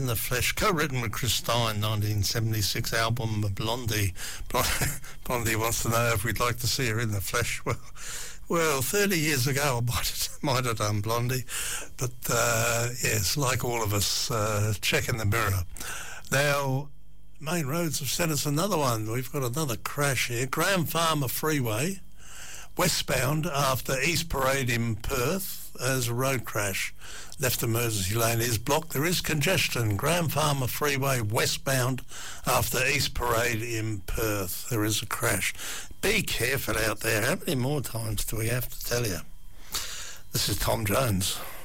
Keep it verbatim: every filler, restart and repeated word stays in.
In the Flesh, co-written with Chris Stein, nineteen seventy-six album Blondie. Blondie wants to know if we'd like to see her in the flesh. Well, well, thirty years ago I might have, might have done Blondie, but uh, yes, like all of us, uh, check in the mirror. Now, Main Roads have sent us another one. We've got another crash here. Graham Farmer Freeway, westbound after East Parade in Perth. As a road crash. Left emergency lane is blocked. There is congestion. Graham Farmer Freeway westbound after East Parade in Perth. There is a crash. Be careful out there. How many more times do we have to tell you? This is Tom Jones.